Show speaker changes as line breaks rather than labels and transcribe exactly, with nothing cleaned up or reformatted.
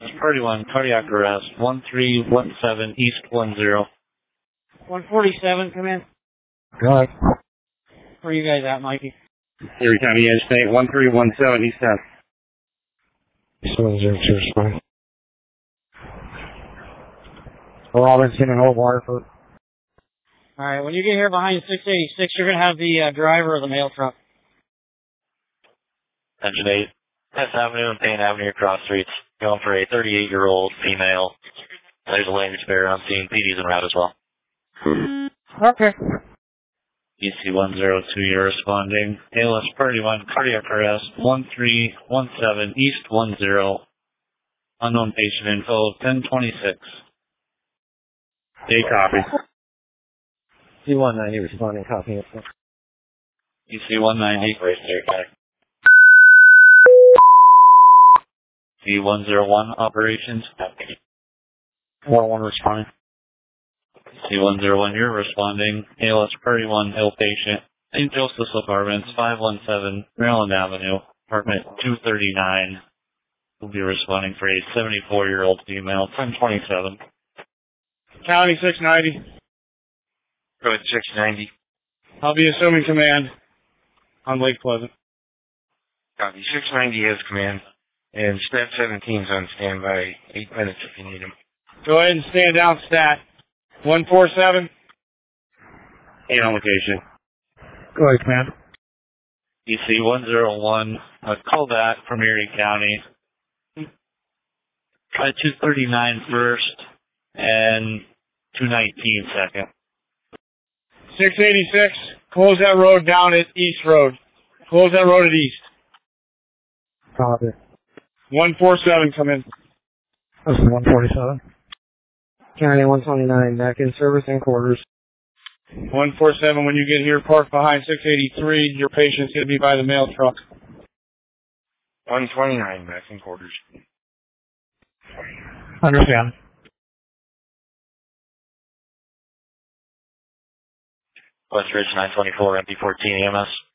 thirty-one, cardiac arrest, one three one seven, East one zero.
one forty-seven, come in.
Go ahead.
Where are you guys at, Mikey?
Erie County Interstate, one three one seven, East ten.
East one zero two, respond. Robinson and Old Waterford.
Alright, when you get here behind six eighty-six, you're going to have the uh, driver of the mail truck.
Engine eight, Tenth Avenue and Payne Avenue across streets. Going for a thirty-eight-year-old female. There's a language barrier on scene. P D's en route as well.
Okay.
E C one zero two, you're responding. A L S thirty-one, cardiac arrest, one three one seven, East one zero. Unknown patient info, ten twenty-six.
A copy.
C one ninety responding, copy it.
E C one ninety, race there, C one zero one, operations.
one one responding.
C one zero one, you're responding. A L S thirty-one, ill patient. Saint Joseph's Apartments, five one seven, Maryland Avenue, apartment two thirty-nine. We'll be responding for a seventy-four-year-old female, ten twenty-seven.
County six ninety.
Go ahead, six ninety.
I'll be assuming command on Lake Pleasant.
Copy. six ninety has command. And Stat seventeen's on standby. Eight minutes if you need him.
Go ahead and stand down, Stat. one four seven. Eight on location.
Go ahead, command.
E C one zero one, a call back from Erie County. Try two thirty-nine first and two nineteen second.
six eighty-six, close that road down at East Road. Close that road at East.
Copy.
one four seven, come in.
This is one forty-seven. County one twenty-nine, back in service and quarters.
one four seven, when you get here, park behind six eighty-three. Your patient's going to be by the mail truck.
one twenty-nine, back in quarters.
Understand.
West Ridge nine twenty-four, M P fourteen E M S.